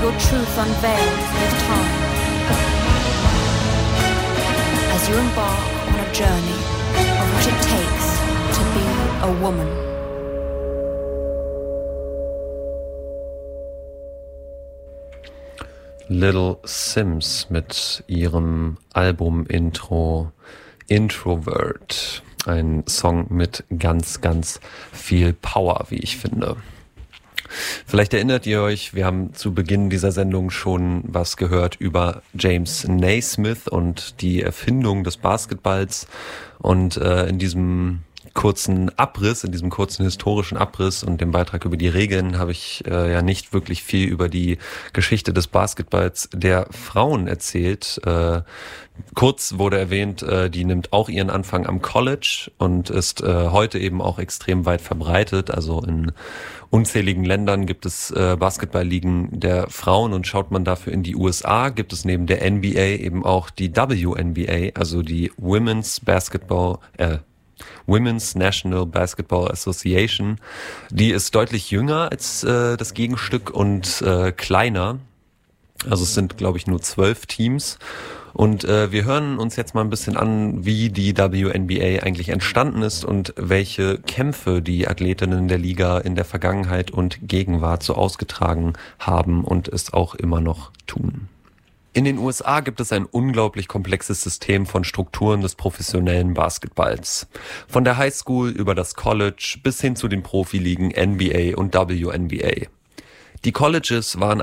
your truth unveils with time. As you embark on a journey of what it takes to be a woman. Little Sims mit ihrem Album-Intro Introvert. Ein Song mit ganz, ganz viel Power, wie ich finde. Vielleicht erinnert ihr euch, wir haben zu Beginn dieser Sendung schon was gehört über James Naismith und die Erfindung des Basketballs. Und in diesem kurzen historischen Abriss und dem Beitrag über die Regeln habe ich ja nicht wirklich viel über die Geschichte des Basketballs der Frauen erzählt. Kurz wurde erwähnt, die nimmt auch ihren Anfang am College und ist heute eben auch extrem weit verbreitet. Also in unzähligen Ländern gibt es Basketballligen der Frauen, und schaut man dafür in die USA, gibt es neben der NBA eben auch die WNBA, also die Women's National Basketball Association. Die ist deutlich jünger als das Gegenstück und kleiner. Also es sind, glaube ich, nur 12 Teams. Und wir hören uns jetzt mal ein bisschen an, wie die WNBA eigentlich entstanden ist und welche Kämpfe die Athletinnen der Liga in der Vergangenheit und Gegenwart so ausgetragen haben und es auch immer noch tun. In den USA gibt es ein unglaublich komplexes System von Strukturen des professionellen Basketballs. Von der Highschool über das College bis hin zu den Profiligen NBA und WNBA. Die Colleges waren